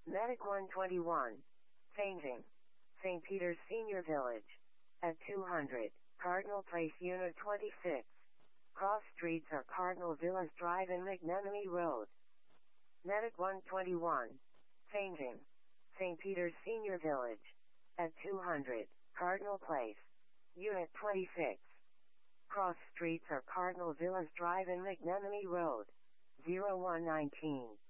Medic 121. Fainting. St. Peter's Senior Village. At 200. Cardinal Place Unit 26. Cross streets are Cardinal Villas Drive and McNenemy Road. Medic 121. Fainting. St. Peter's Senior Village. At 200. Cardinal Place. Unit 26. Cross streets are Cardinal Villas Drive and McNenemy Road. 0119.